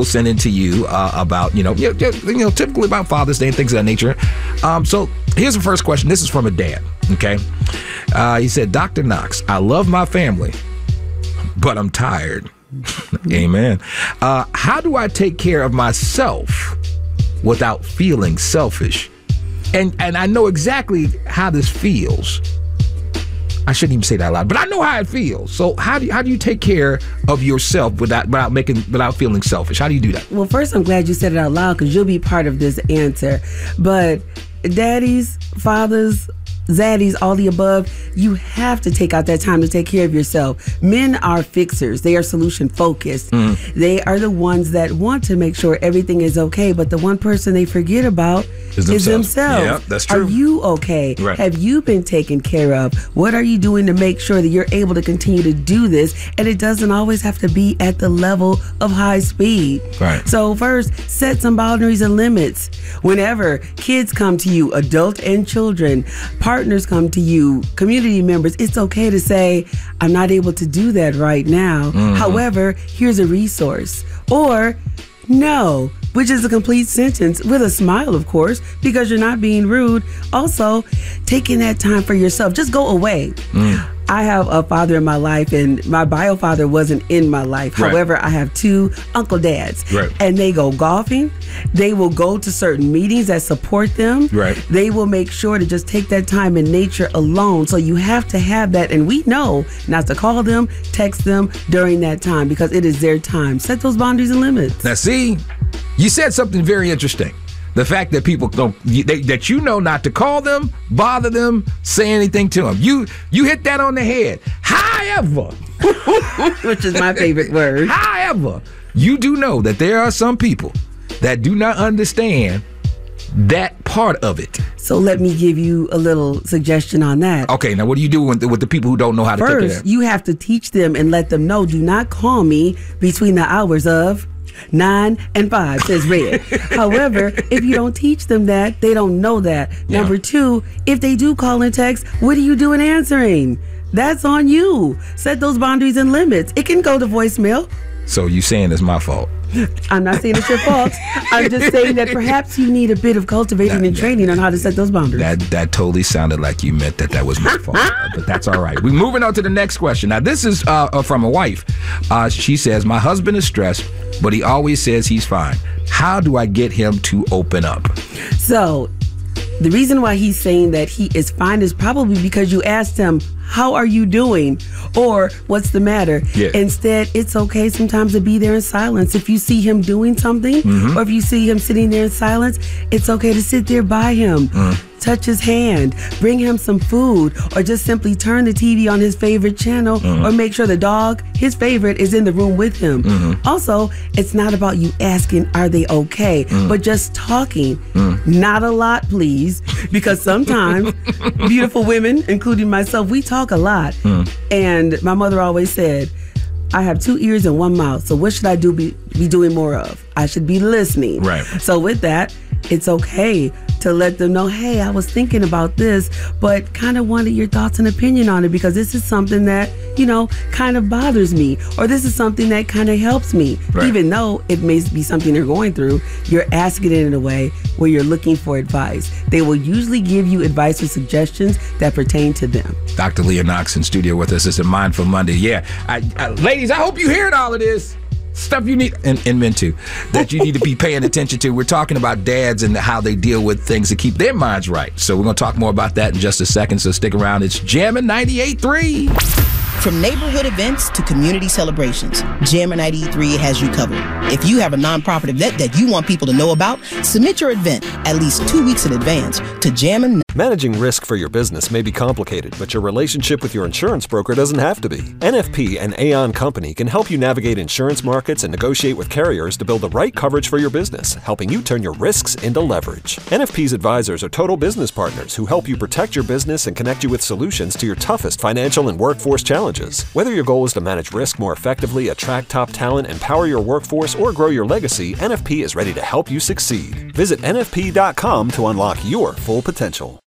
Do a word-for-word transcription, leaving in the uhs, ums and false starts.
people send in to you uh, about, you know, you, you know, typically about Father's Day and things of that nature. Um, so here's the first question. This is from a dad, okay? Uh, he said, Doctor Knox, I love my family, but I'm tired. Amen. Uh, how do I take care of myself without feeling selfish? And and I know exactly how this feels. I shouldn't even say that out loud, but I know how it feels. So how do you, how do you take care of yourself without without making without feeling selfish? How do you do that? Well, first, I'm glad you said it out loud because you'll be part of this answer. But daddies, fathers, zaddies, all the above, you have to take out that time to take care of yourself. Men are fixers. They are solution focused. Mm. They are the ones that want to make sure everything is okay, but the one person they forget about is themselves. Is themselves. Yeah, that's true. Are you okay? Right. Have you been taken care of? What are you doing to make sure that you're able to continue to do this? And it doesn't always have to be at the level of high speed. Right. So first, set some boundaries and limits. Whenever kids come to you, adult and children, partners come to you, community members, it's okay to say, I'm not able to do that right now. Mm-hmm. However, here's a resource. Or, no, which is a complete sentence with a smile, of course, because you're not being rude. Also, taking that time for yourself. Just go away. Mm. I have a father in my life, and my bio father wasn't in my life. Right. However, I have two uncle dads, right. and they go golfing. They will go to certain meetings that support them. Right. They will make sure to just take that time in nature alone. So you have to have that, and we know not to call them, text them during that time because it is their time. Set those boundaries and limits. Now, see, you said something very interesting. The fact that people don't, they, that you know not to call them, bother them, say anything to them. You you hit that on the head. However, which is my favorite word. However, you do know that there are some people that do not understand that part of it. So let me give you a little suggestion on that. Okay, now what do you do with the, with the people who don't know how to First, take care of it? You have to teach them and let them know, do not call me between the hours of nine and five, says Red. However, if you don't teach them that, they don't know that. Yeah. Number two, if they do call and text, what are you doing answering? That's on you. Set those boundaries and limits. It can go to voicemail. So you saying it's my fault? I'm not saying it's your fault. I'm just saying that perhaps you need a bit of cultivating that, and training on how to set those boundaries. That that totally sounded like you meant that that was my fault, but that's all right. We're moving on to the next question. Now, this is uh, from a wife. Uh, she says, my husband is stressed, but he always says he's fine. How do I get him to open up? So the reason why he's saying that he is fine is probably because you asked him, how are you doing? Or what's the matter? Yeah. Instead, it's okay sometimes to be there in silence. If you see him doing something, mm-hmm. or if you see him sitting there in silence, it's okay to sit there by him. Mm. Touch his hand, bring him some food, or just simply turn the T V on his favorite channel, mm-hmm. or make sure the dog, his favorite, is in the room with him. Mm-hmm. Also, it's not about you asking, are they okay? Mm. But just talking. Mm. Not a lot, please, because sometimes beautiful women, including myself, we talk a lot. Mm. And my mother always said, I have two ears and one mouth, so what should I do be, be doing more of? I should be listening. Right. So with that, it's okay to let them know, hey, I was thinking about this, but kind of wanted your thoughts and opinion on it because this is something that, you know, kind of bothers me, or this is something that kind of helps me. Right. Even though it may be something they're going through, you're asking it in a way where you're looking for advice. They will usually give you advice or suggestions that pertain to them. Doctor Leah Knox in studio with us. It's a Mindful Monday. Yeah. I, I, ladies, I hope you heard all of this. Stuff you need, and, and men too, that you need to be paying attention to. We're talking about dads and how they deal with things to keep their minds right. So we're going to talk more about that in just a second, so stick around. It's Jammin' ninety-eight point three. From neighborhood events to community celebrations, Jammin' ninety-eight point three has you covered. If you have a nonprofit event that you want people to know about, submit your event at least two weeks in advance to Jammin'. Managing risk for your business may be complicated, but your relationship with your insurance broker doesn't have to be. N F P and Aon Company can help you navigate insurance markets and negotiate with carriers to build the right coverage for your business, helping you turn your risks into leverage. N F P's advisors are total business partners who help you protect your business and connect you with solutions to your toughest financial and workforce challenges. Whether your goal is to manage risk more effectively, attract top talent, empower your workforce, or grow your legacy, N F P is ready to help you succeed. Visit N F P dot com to unlock your full potential.